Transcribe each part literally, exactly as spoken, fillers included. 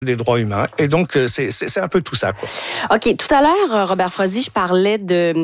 des droits humains. Et donc, c'est, c'est, c'est un peu tout ça, quoi. OK. Tout à l'heure, Robert Frozy, je parlais de...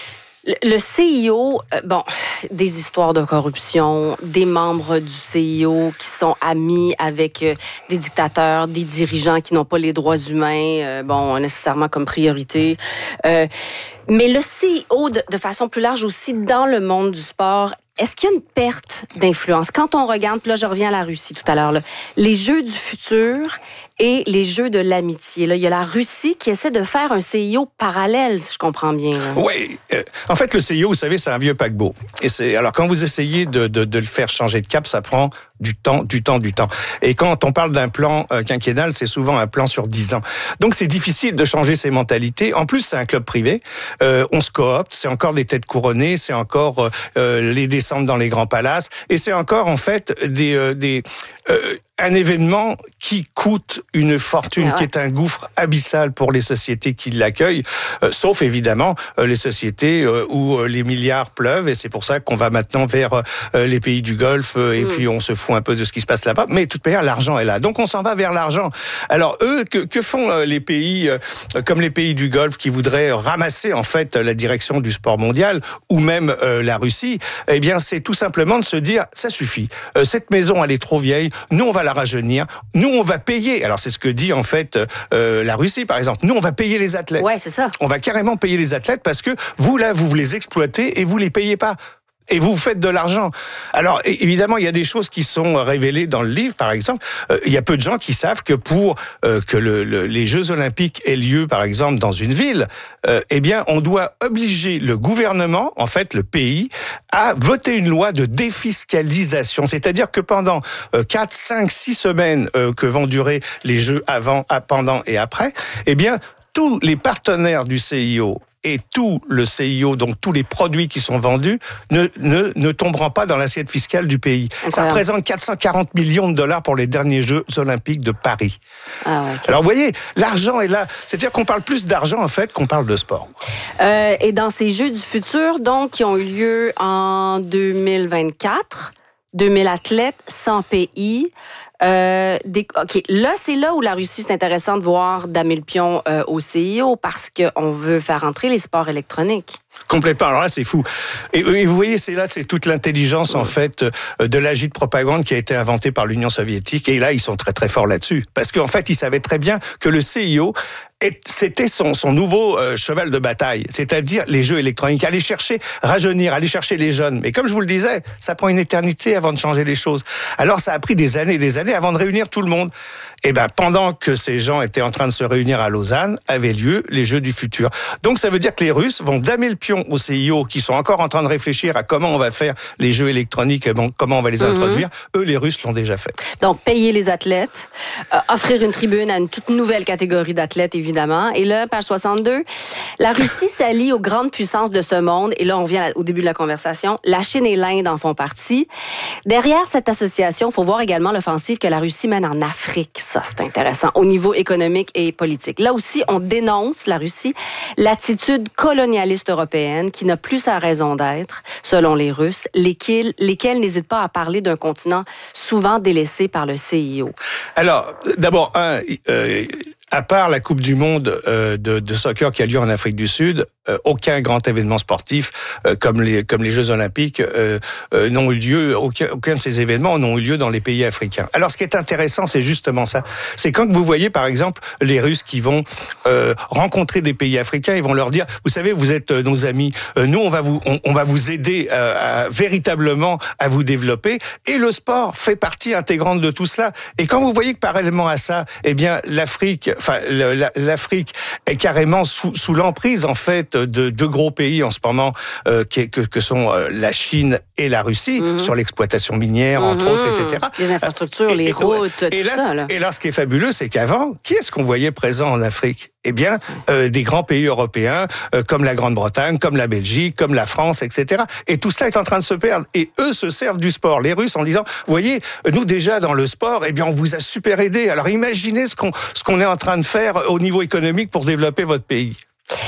Le C I O, euh, bon, des histoires de corruption, des membres du C I O qui sont amis avec euh, des dictateurs, des dirigeants qui n'ont pas les droits humains, euh, bon, nécessairement comme priorité. Euh, mais le C I O, de, de façon plus large aussi, dans le monde du sport, est-ce qu'il y a une perte d'influence? Quand on regarde, puis là, je reviens à la Russie tout à l'heure, là, les Jeux du futur et les Jeux de l'amitié. Là, il y a la Russie qui essaie de faire un C I O parallèle, si je comprends bien. Là. Oui. Euh, en fait, le C I O, vous savez, c'est un vieux paquebot. Et c'est, alors, quand vous essayez de, de, de le faire changer de cap, ça prend du temps, du temps, du temps. Et quand on parle d'un plan euh, quinquennal, c'est souvent un plan sur dix ans. Donc, c'est difficile de changer ses mentalités. En plus, c'est un club privé. Euh, on se coopte. C'est encore des têtes couronnées. C'est encore euh, les descentes dans les grands palaces. Et c'est encore, en fait, des... Euh, des euh, un événement qui coûte une fortune, ah ouais. qui est un gouffre abyssal pour les sociétés qui l'accueillent, euh, sauf évidemment euh, les sociétés euh, où euh, les milliards pleuvent, et c'est pour ça qu'on va maintenant vers euh, les pays du Golfe, euh, et mm. puis on se fout un peu de ce qui se passe là-bas, mais de toute manière, l'argent est là. Donc on s'en va vers l'argent. Alors eux, que, que font euh, les pays euh, comme les pays du Golfe qui voudraient ramasser en fait la direction du sport mondial, ou même euh, la Russie? Eh bien, c'est tout simplement de se dire, ça suffit. Euh, cette maison, elle est trop vieille. Nous, on va la rajeunir. Nous, on va payer. Alors, c'est ce que dit en fait euh, la Russie, par exemple. Nous, on va payer les athlètes. Ouais, c'est ça. On va carrément payer les athlètes parce que vous, là, vous vous les exploitez et vous les payez pas. Et vous faites de l'argent. Alors, évidemment, il y a des choses qui sont révélées dans le livre, par exemple. Euh, il y a peu de gens qui savent que pour euh, que le, le, les Jeux Olympiques aient lieu, par exemple, dans une ville, euh, eh bien, on doit obliger le gouvernement, en fait, le pays, à voter une loi de défiscalisation. C'est-à-dire que pendant euh, quatre, cinq, six semaines euh, que vont durer les Jeux avant, pendant et après, eh bien, tous les partenaires du C I O et tout le C I O, donc tous les produits qui sont vendus, ne, ne, ne tomberont pas dans l'assiette fiscale du pays. Incroyable. Ça représente quatre cent quarante millions de dollars pour les derniers Jeux Olympiques de Paris. Ah ouais, okay. Alors vous voyez, l'argent est là. C'est-à-dire qu'on parle plus d'argent en fait qu'on parle de sport. Euh, et dans ces Jeux du futur, donc, qui ont eu lieu en deux mille vingt-quatre, deux mille athlètes, cent pays... Euh, des, OK, là, c'est là où la Russie, c'est intéressant de voir damer le pion euh, au C I O parce qu'on veut faire entrer les sports électroniques. Complètement. Alors là, c'est fou. Et, et vous voyez, c'est là, c'est toute l'intelligence, en fait, de l'agite propagande qui a été inventée par l'Union soviétique. Et là, ils sont très, très forts là-dessus. Parce qu'en fait, ils savaient très bien que le C I O, c'était son, son nouveau euh, cheval de bataille. C'est-à-dire les jeux électroniques. Aller chercher, rajeunir, aller chercher les jeunes. Mais comme je vous le disais, ça prend une éternité avant de changer les choses. Alors, ça a pris des années et des années avant de réunir tout le monde. Et ben, pendant que ces gens étaient en train de se réunir à Lausanne, avaient lieu les Jeux du futur. Donc, ça veut dire que les Russes vont damer le pion au C I O, qui sont encore en train de réfléchir à comment on va faire les Jeux électroniques, et bon, comment on va les introduire. Mm-hmm. Eux, les Russes l'ont déjà fait. Donc, payer les athlètes, euh, offrir une tribune à une toute nouvelle catégorie d'athlètes, évidemment. Et là, page soixante-deux, la Russie s'allie aux grandes puissances de ce monde. Et là, on vient au début de la conversation. La Chine et l'Inde en font partie. Derrière cette association, il faut voir également l'offensive que la Russie mène en Afrique. Ça, c'est intéressant, au niveau économique et politique. Là aussi, on dénonce, la Russie, l'attitude colonialiste européenne qui n'a plus sa raison d'être, selon les Russes, lesquels, lesquels n'hésitent pas à parler d'un continent souvent délaissé par le C I O. Alors, d'abord, un... Euh, à part la Coupe du Monde euh, de, de soccer qui a lieu en Afrique du Sud, euh, aucun grand événement sportif euh, comme les comme les Jeux Olympiques euh, euh, n'ont eu lieu. Aucun, aucun de ces événements n'ont eu lieu dans les pays africains. Alors, ce qui est intéressant, c'est justement ça. C'est quand vous voyez, par exemple, les Russes qui vont euh, rencontrer des pays africains, ils vont leur dire, vous savez, vous êtes euh, nos amis. Euh, nous, on va vous on, on va vous aider euh, à, véritablement à vous développer. Et le sport fait partie intégrante de tout cela. Et quand vous voyez que parallèlement à ça, eh bien, l'Afrique Enfin, l'Afrique est carrément sous, sous l'emprise en fait de deux gros pays en ce moment euh, que, que sont euh, la Chine et la Russie mm-hmm. sur l'exploitation minière entre mm-hmm. autres, et cetera. Les infrastructures, et, les et, routes, et tout là, ça. Là. Et là, ce qui est fabuleux, c'est qu'avant, qui est-ce qu'on voyait présent en Afrique? Eh bien, euh, des grands pays européens euh, comme la Grande-Bretagne, comme la Belgique, comme la France, et cetera. Et tout cela est en train de se perdre. Et eux se servent du sport, les Russes, en disant, vous voyez, nous déjà dans le sport, eh bien, on vous a super aidé. Alors imaginez ce qu'on ce qu'on est en train de faire au niveau économique pour développer votre pays.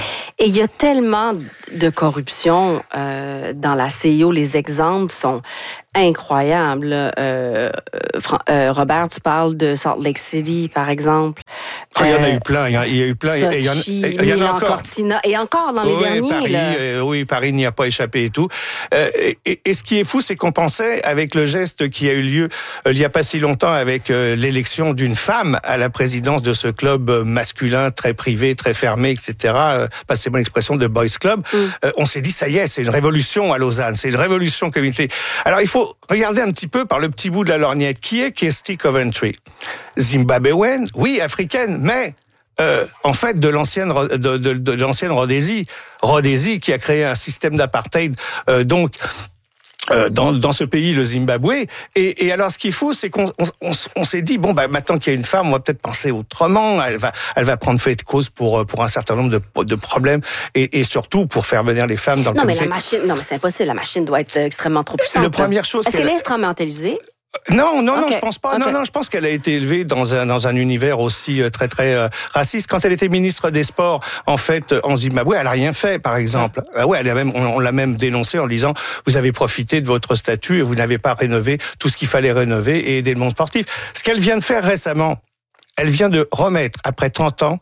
Et il y a tellement de corruption euh, dans la C I O. Les exemples sont incroyables. Euh, euh, Robert, tu parles de Salt Lake City, par exemple. Oh, il y en a eu plein. Il y a, il y a eu plein. Sochi, il y en, il y en a encore. Cortina, et encore dans les oui, derniers. Paris, là. Euh, oui, Paris n'y a pas échappé et tout. Euh, et, et ce qui est fou, c'est qu'on pensait, avec le geste qui a eu lieu euh, il n'y a pas si longtemps, avec euh, l'élection d'une femme à la présidence de ce club masculin, très privé, très fermé, et cetera. Euh, passez-moi l'expression de Boys Club. Mm. Euh, on s'est dit, ça y est, c'est une révolution à Lausanne. C'est une révolution communauté. Alors, il faut regarder un petit peu par le petit bout de la lorgnette. Qui est Kirsty Coventry? Zimbabwéenne, oui, africaine, mais euh, en fait de l'ancienne de, de, de l'ancienne Rhodésie, Rhodésie qui a créé un système d'apartheid. Euh, donc Euh, dans, dans ce pays, le Zimbabwe. Et, et alors, ce qui est fou, c'est qu'on on, on, on s'est dit, bon, bah, maintenant qu'il y a une femme, on va peut-être penser autrement. Elle va, elle va prendre fait de cause pour, pour un certain nombre de, de problèmes et, et surtout pour faire venir les femmes dans le Non, comité. mais la machine, non, mais c'est impossible. La machine doit être extrêmement trop puissante. La première chose. Est-ce qu'elle est instrumentalisée? Non, non, okay. non, je pense pas. Okay. Non, non, je pense qu'elle a été élevée dans un dans un univers aussi très très euh, raciste. Quand elle était ministre des Sports, en fait, en Zimbabwe, elle a rien fait, par exemple. Ah, ah ouais, elle a même, on, on l'a même dénoncé en disant vous avez profité de votre statut et vous n'avez pas rénové tout ce qu'il fallait rénover et aider le monde sportif. Ce qu'elle vient de faire récemment, elle vient de remettre après trente ans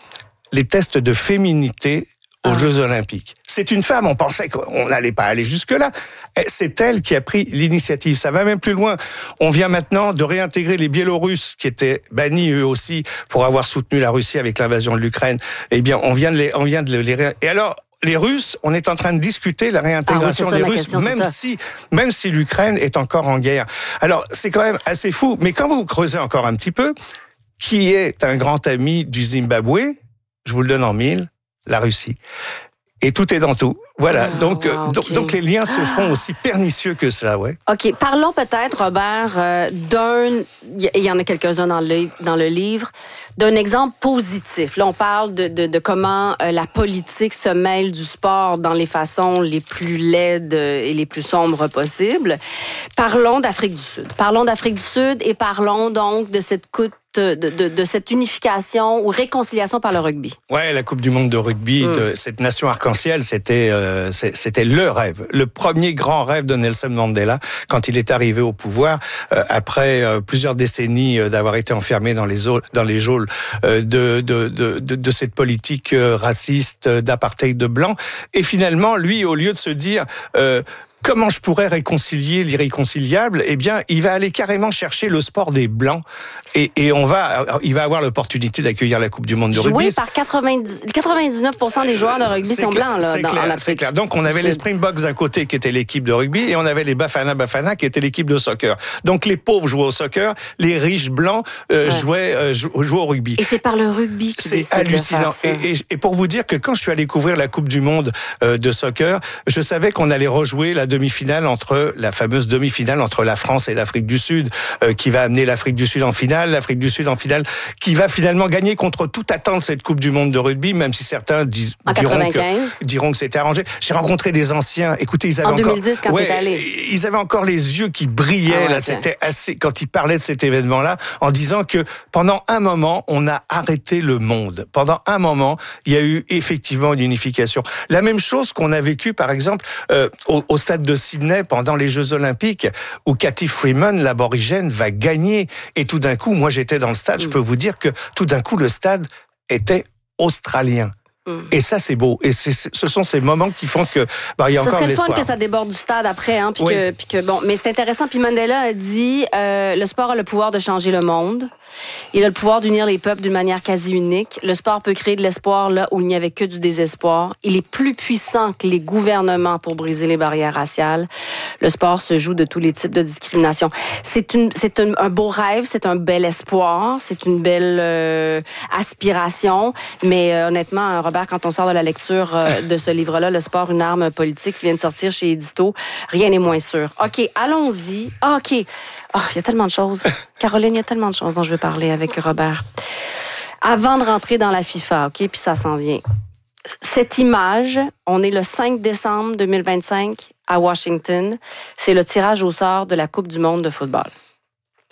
les tests de féminité aux ah. Jeux Olympiques. C'est une femme, on pensait qu'on n'allait pas aller jusque-là. C'est elle qui a pris l'initiative. Ça va même plus loin. On vient maintenant de réintégrer les Biélorusses, qui étaient bannis eux aussi pour avoir soutenu la Russie avec l'invasion de l'Ukraine. Eh bien, on vient de les, on vient de les réintégrer. Et alors, les Russes, on est en train de discuter la réintégration ah oui, ça, des Russes, question, même si, même si l'Ukraine est encore en guerre. Alors, c'est quand même assez fou. Mais quand vous creusez encore un petit peu, qui est un grand ami du Zimbabwe? Je vous le donne en mille. La Russie. Et tout est dans tout. Voilà. Oh, donc, wow, okay. donc, donc, les liens se font aussi pernicieux que cela, ouais. OK. Parlons peut-être, Robert, euh, d'un... Il y en a quelques-uns dans le, dans le livre, d'un exemple positif. Là, on parle de, de, de comment euh, la politique se mêle du sport dans les façons les plus laides et les plus sombres possibles. Parlons d'Afrique du Sud. Parlons d'Afrique du Sud et parlons donc de cette coupe De, de, de cette unification ou réconciliation par le rugby. Ouais, la Coupe du Monde de rugby, mm. de cette nation arc-en-ciel, c'était euh, c'était le rêve, le premier grand rêve de Nelson Mandela quand il est arrivé au pouvoir euh, après euh, plusieurs décennies euh, d'avoir été enfermé dans les eaux, dans les geôles euh, de, de de de de cette politique euh, raciste euh, d'apartheid de blanc. Et finalement, lui, au lieu de se dire euh, comment je pourrais réconcilier l'irréconciliable? Eh bien, il va aller carrément chercher le sport des Blancs et, et on va, il va avoir l'opportunité d'accueillir la Coupe du Monde de rugby. Joué par quatre-vingt-dix, quatre-vingt-dix-neuf pour cent des joueurs de rugby c'est sont clair, blancs là, c'est dans clair, l'Afrique. C'est clair. Donc, on avait les Springboks d'un côté qui était l'équipe de rugby et on avait les Bafana Bafana qui était l'équipe de soccer. Donc, les pauvres jouaient au soccer, les riches blancs euh, ouais. jouaient, euh, jouaient au rugby. Et c'est par le rugby qui c'est hallucinant. De faire ça. Et, et, et pour vous dire que quand je suis allé couvrir la Coupe du Monde euh, de soccer, je savais qu'on allait rejouer la demi-finale entre la fameuse demi-finale entre la France et l'Afrique du Sud, euh, qui va amener l'Afrique du Sud en finale, l'Afrique du Sud en finale, qui va finalement gagner contre toute attente cette Coupe du Monde de rugby, même si certains disent, diront, que, diront que c'était arrangé. J'ai rencontré des anciens, écoutez, ils avaient en encore... deux mille dix, quand ouais, t'es allé. Ils avaient encore les yeux qui brillaient, ah ouais, là, okay. C'était assez, quand ils parlaient de cet événement-là, en disant que pendant un moment, on a arrêté le monde. Pendant un moment, il y a eu effectivement une unification. La même chose qu'on a vécu, par exemple, euh, au, au stade de Sydney pendant les Jeux Olympiques, où Cathy Freeman, l'aborigène, va gagner. Et tout d'un coup, moi j'étais dans le stade, mmh. je peux vous dire que tout d'un coup, le stade était australien. Mmh. Et ça, c'est beau. Et c'est, ce sont ces moments qui font que bah, il y a ça encore serait l'espoir. le fun que ça déborde du stade après, hein, puis oui. que, puis que bon. Mais c'est intéressant. Puis Mandela a dit, euh, le sport a le pouvoir de changer le monde. Il a le pouvoir d'unir les peuples d'une manière quasi unique. Le sport peut créer de l'espoir là où il n'y avait que du désespoir. Il est plus puissant que les gouvernements pour briser les barrières raciales. Le sport se joue de tous les types de discrimination. C'est une, c'est un, un beau rêve, c'est un bel espoir, c'est une belle euh, aspiration. Mais euh, honnêtement, Robert, quand on sort de la lecture euh, de ce livre-là, Le sport, une arme politique, qui vient de sortir chez Édito, rien n'est moins sûr. OK, allons-y. Ah, OK. Oh, il y a tellement de choses. Caroline, il y a tellement de choses dont je veux parler avec Robert. Avant de rentrer dans la FIFA, OK, puis ça s'en vient. Cette image, on est le cinq décembre deux mille vingt-cinq à Washington. C'est le tirage au sort de la Coupe du monde de football.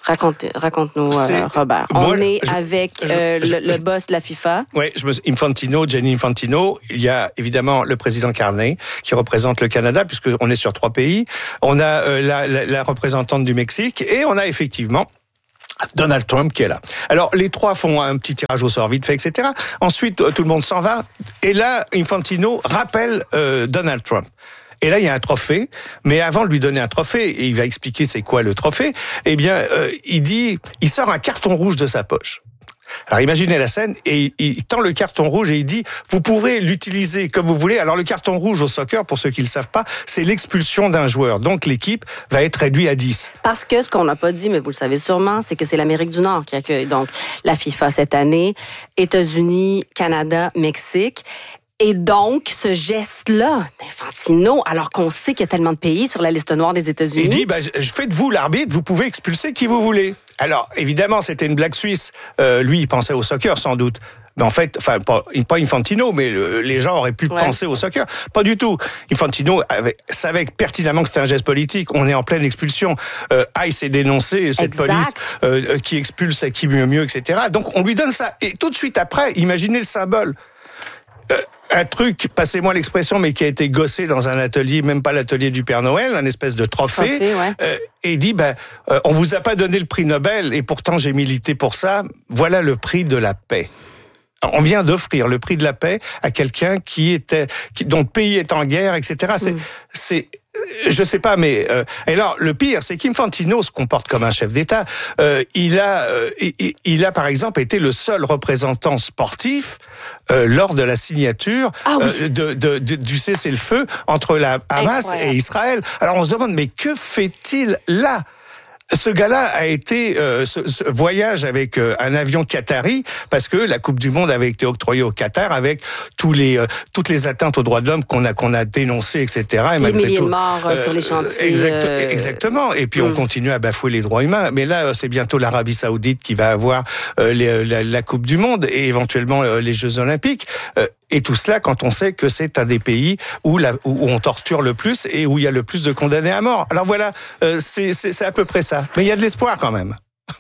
Raconte, raconte-nous, euh, Robert. Moi, On est je, avec je, euh, je, le, le boss de la FIFA. Oui, Infantino, Gianni Infantino. Il y a évidemment le président Carney qui représente le Canada, puisqu'on est sur trois pays. On a euh, la, la, la représentante du Mexique et on a effectivement Donald Trump qui est là. Alors, les trois font un petit tirage au sort vite fait, et cetera. Ensuite, tout le monde s'en va. Et là, Infantino rappelle euh, Donald Trump. Et là, il y a un trophée. Mais avant de lui donner un trophée, et il va expliquer c'est quoi le trophée, eh bien, euh, il dit, il sort un carton rouge de sa poche. Alors imaginez la scène, et il tend le carton rouge et il dit « Vous pourrez l'utiliser comme vous voulez ». Alors le carton rouge au soccer, pour ceux qui ne le savent pas, c'est l'expulsion d'un joueur. Donc l'équipe va être réduite à dix. Parce que ce qu'on n'a pas dit, mais vous le savez sûrement, c'est que c'est l'Amérique du Nord qui accueille donc la FIFA cette année, États-Unis, Canada, Mexique. Et donc, ce geste-là d'Infantino, alors qu'on sait qu'il y a tellement de pays sur la liste noire des États-Unis... Il dit, bah, je fais de vous l'arbitre, vous pouvez expulser qui vous voulez. Alors, évidemment, c'était une blague suisse. Euh, lui, il pensait au soccer, sans doute. Mais en fait, enfin, pas, pas Infantino, mais le, les gens auraient pu ouais. penser au soccer. Pas du tout. Infantino avait, savait pertinemment que c'était un geste politique. On est en pleine expulsion. Euh, Aïe s'est dénoncé, cette exact. police euh, qui expulse à qui mieux mieux, et cetera. Donc, on lui donne ça. Et tout de suite après, imaginez le symbole. Euh, un truc, passez-moi l'expression, mais qui a été gossé dans un atelier, même pas l'atelier du Père Noël, un espèce de trophée, trophée ouais. euh, et dit, ben, euh, on vous a pas donné le prix Nobel, et pourtant j'ai milité pour ça, voilà le prix de la paix. On vient d'offrir le prix de la paix à quelqu'un qui était, qui, dont le pays est en guerre, et cetera. C'est, mm. c'est, je sais pas, mais euh, et alors le pire, c'est qu'Infantino se comporte comme un chef d'État. Euh, il a, euh, il, il a par exemple été le seul représentant sportif euh, lors de la signature ah, oui. euh, de, de, de, du cessez-le-feu entre la Hamas Incroyable. et Israël. Alors on se demande, mais que fait-il là ? Ce gars-là a été euh, ce, ce voyage avec euh, un avion qatari parce que la Coupe du Monde avait été octroyée au Qatar avec tous les euh, toutes les atteintes aux droits de l'homme qu'on a qu'on a dénoncées, et cetera. Et les milliers de morts euh, sur les chantiers. Exact, euh... Exactement. Et puis mm. on continue à bafouer les droits humains. Mais là, c'est bientôt l'Arabie Saoudite qui va avoir euh, les, la, la Coupe du Monde et éventuellement euh, les Jeux Olympiques. Euh, Et tout cela quand on sait que c'est un des pays où, la, où on torture le plus et où il y a le plus de condamnés à mort. Alors voilà, euh, c'est, c'est, c'est à peu près ça. Mais il y a de l'espoir quand même.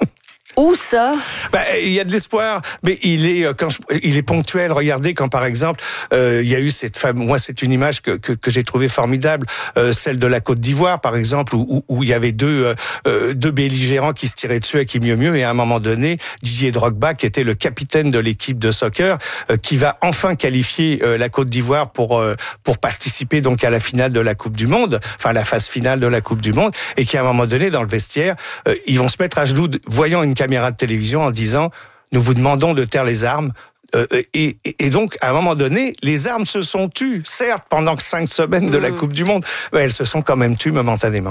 Où ça? Ben, il y a de l'espoir, mais il est quand je, il est ponctuel. Regardez quand par exemple euh, il y a eu cette femme. Moi, c'est une image que que, que j'ai trouvée formidable, euh, celle de la Côte d'Ivoire par exemple, où, où, où il y avait deux euh, deux belligérants qui se tiraient dessus à qui mieux mieux. Et à un moment donné, Didier Drogba, qui était le capitaine de l'équipe de soccer, euh, qui va enfin qualifier euh, la Côte d'Ivoire pour euh, pour participer donc à la finale de la Coupe du Monde, enfin la phase finale de la Coupe du Monde, et qui à un moment donné dans le vestiaire, euh, ils vont se mettre à genoux, voyant une caméra de télévision en disant « Nous vous demandons de taire les armes ». Euh, et, et, et donc, à un moment donné, les armes se sont tues, certes, pendant cinq semaines de la Coupe du Monde, mais elles se sont quand même tues momentanément.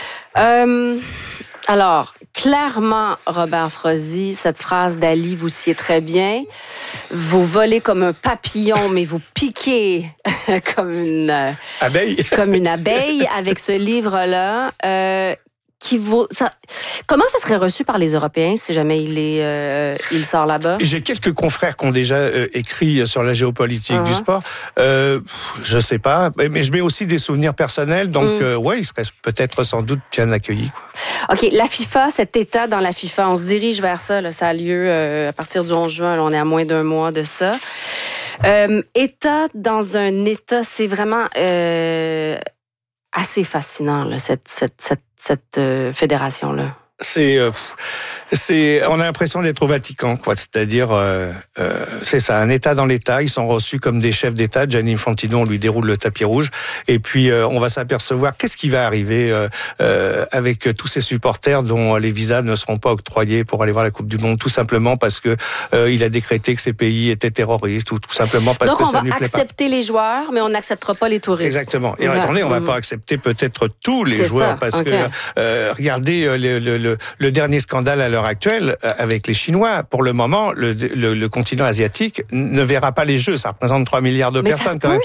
Euh, alors, clairement, Robert Frozy, cette phrase d'Ali, vous sied très bien. Vous volez comme un papillon, mais vous piquez comme une abeille. Comme une abeille avec ce livre-là. Euh, Qui vaut, ça, comment ça serait reçu par les Européens si jamais il, est, euh, il sort là-bas? J'ai quelques confrères qui ont déjà euh, écrit sur la géopolitique uh-huh. du sport. Euh, je sais pas, mais je mets aussi des souvenirs personnels, donc mm. euh, ouais, il serait peut-être sans doute bien accueilli. Quoi. OK, la FIFA, cet état dans la FIFA, on se dirige vers ça, là, ça a lieu euh, à partir du onze juin, là, on est à moins d'un mois de ça. Euh, état dans un état, c'est vraiment... Euh, assez fascinant, là, cette, cette, cette, cette euh, fédération-là. C'est, euh, c'est, on a l'impression d'être au Vatican, quoi. C'est-à-dire, euh, euh, c'est ça, un État dans l'État. Ils sont reçus comme des chefs d'État. Gianni Infantino, on lui déroule le tapis rouge. Et puis, euh, on va s'apercevoir qu'est-ce qui va arriver euh, euh, avec tous ces supporters dont les visas ne seront pas octroyés pour aller voir la Coupe du Monde, tout simplement parce que euh, il a décrété que ces pays étaient terroristes, ou tout simplement parce Donc que ça ne lui plaît pas. Donc, on va accepter les joueurs, mais on n'acceptera pas les touristes. Exactement. Et ouais. attendez, on va mmh. pas accepter peut-être tous les c'est joueurs, ça. parce okay. que euh, regardez le, le, le, le dernier scandale à l'heure actuelle avec les Chinois. Pour le moment, le, le, le continent asiatique ne verra pas les Jeux. Ça représente trois milliards de mais personnes ça quand même. Ça?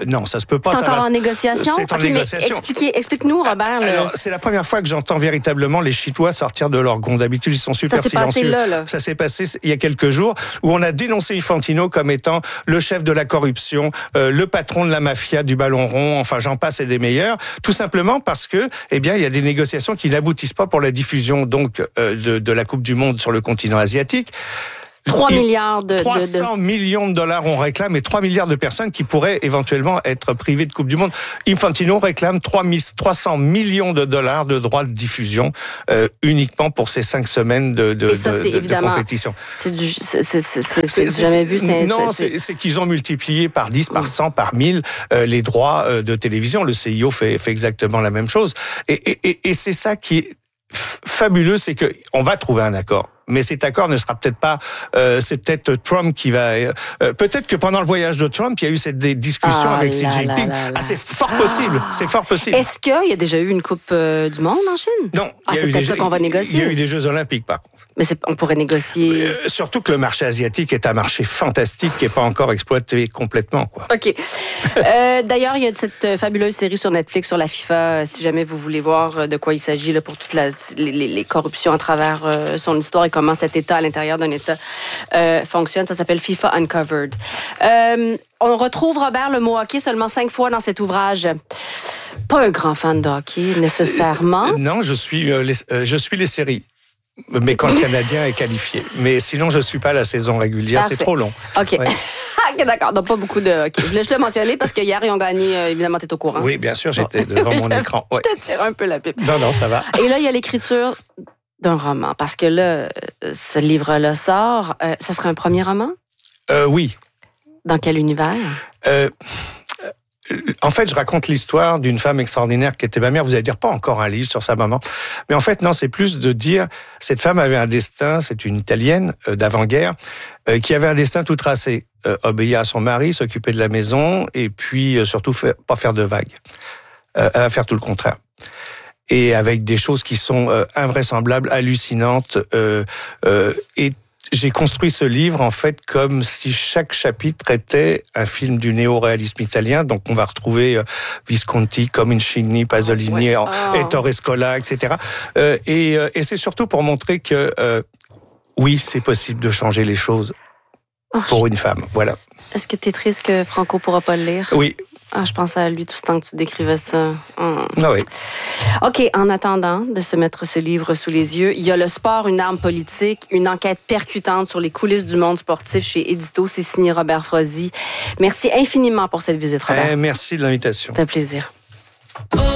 non, ça se peut pas. C'est ça encore va, en négociation? C'est en okay, négociation. Mais expliquez, explique-nous, Robert. Le... Alors, c'est la première fois que j'entends véritablement les Chinois sortir de leur gond. D'habitude, ils sont super ça s'est silencieux. Passé là, là. Ça s'est passé il y a quelques jours, où on a dénoncé Infantino comme étant le chef de la corruption, euh, le patron de la mafia du ballon rond, enfin j'en passe et des meilleurs, tout simplement parce que, eh bien, il y a des négociations qui n'aboutissent pas pour la diffusion donc euh, de, de la Coupe du Monde sur le continent asiatique. trois milliards de... trois cents de, de... millions de dollars on réclame et trois milliards de personnes qui pourraient éventuellement être privées de Coupe du Monde. Infantino réclame trois cents millions de dollars de droits de diffusion euh, uniquement pour ces cinq semaines de, de, et ça, de, c'est de, évidemment, de compétition. C'est du c'est, c'est, c'est, c'est, c'est, c'est jamais vu. C'est, non, c'est, c'est, c'est qu'ils ont multiplié par dix, par cent, par mille euh, les droits euh, de télévision. Le C I O fait, fait exactement la même chose. Et, et, et, et c'est ça qui est fabuleux, c'est que on va trouver un accord. Mais cet accord ne sera peut-être pas. Euh, c'est peut-être Trump qui va. Euh, peut-être que pendant le voyage de Trump, il y a eu cette discussion ah, avec Xi Jinping. Là, là, là. Ah, c'est fort possible. Ah. C'est fort possible. Est-ce qu'il y a déjà eu une Coupe euh, du Monde en Chine? Non. Ah, c'est peut-être ça qu'on va négocier. Il y a eu des Jeux Olympiques, par contre. Mais c'est, on pourrait négocier. Euh, surtout que le marché asiatique est un marché fantastique qui n'est pas encore exploité complètement, quoi. Ok. euh, d'ailleurs, il y a cette fabuleuse série sur Netflix sur la FIFA. Si jamais vous voulez voir de quoi il s'agit là, pour toutes la, les, les corruptions à travers euh, son histoire et comment cet État à l'intérieur d'un État euh, fonctionne, ça s'appelle FIFA Uncovered. Euh, on retrouve Robert le mot hockey seulement cinq fois dans cet ouvrage. Pas un grand fan de hockey nécessairement. C'est, c'est, non, je suis euh, les, euh, je suis les séries. Mais quand le Canadien est qualifié. Mais sinon, je ne suis pas à la saison régulière. Parfait. C'est trop long. OK. Ouais. OK, d'accord. Donc, pas beaucoup de hockey. Je voulais juste le mentionner parce que hier, ils ont gagné. Euh, évidemment, tu es au courant. Oui, bien sûr, j'étais bon. devant mon je écran. Ouais. Je te tire un peu la pipe. Non, non, ça va. Et là, il y a l'écriture d'un roman. Parce que là, ce livre-là sort. Euh, ça serait un premier roman? Euh, oui. Dans quel univers? Euh... En fait, je raconte l'histoire d'une femme extraordinaire qui était ma mère. Vous allez dire, pas encore un livre sur sa maman. Mais en fait, non, c'est plus de dire, cette femme avait un destin, c'est une Italienne euh, d'avant-guerre, euh, qui avait un destin tout tracé. Euh, obéir à son mari, s'occuper de la maison, et puis euh, surtout faire, pas faire de vagues. Euh, elle va faire tout le contraire. Et avec des choses qui sont euh, invraisemblables, hallucinantes, euh, euh, et j'ai construit ce livre, en fait, comme si chaque chapitre était un film du néo-réalisme italien. Donc, on va retrouver euh, Visconti, Comencini, Pasolini, oh, ouais. oh. Ettore Scola, et cetera. Euh, et, euh, et c'est surtout pour montrer que, euh, oui, c'est possible de changer les choses oh, pour une femme. Voilà. Est-ce que tu es triste que Franco ne pourra pas le lire? Oui. Ah, je pensais à lui tout ce temps que tu décrivais ça. Hum. Ah oui. OK, en attendant de se mettre ce livre sous les yeux, il y a Le sport, une arme politique, une enquête percutante sur les coulisses du monde sportif chez Édito. C'est signé Robert Frozy. Merci infiniment pour cette visite, Robert. Eh, merci de l'invitation. Ça fait plaisir.